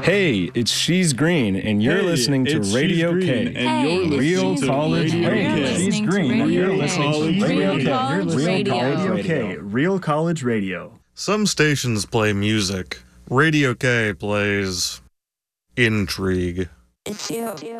Hey, it's She's Green, and you're listening to Radio K. And you're Real listening to College Radio. She's Green, and you're listening to Radio Radio K. Real College Radio. Some stations play music. Radio K plays intrigue. It's you.